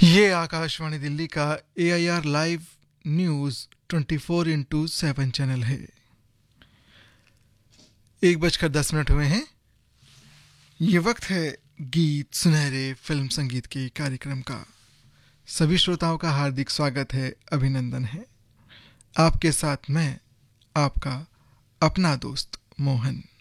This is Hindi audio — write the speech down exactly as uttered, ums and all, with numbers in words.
ये आकाशवाणी दिल्ली का ए I R live news twenty four into seven channel है। एक बजकर दस मिनट हुए हैं। ये वक्त है गीत सुनहरे फिल्म संगीत के कार्यक्रम का। सभी श्रोताओं का हार्दिक स्वागत है, अभिनंदन है। आपके साथ मैं आपका अपना दोस्त मोहन।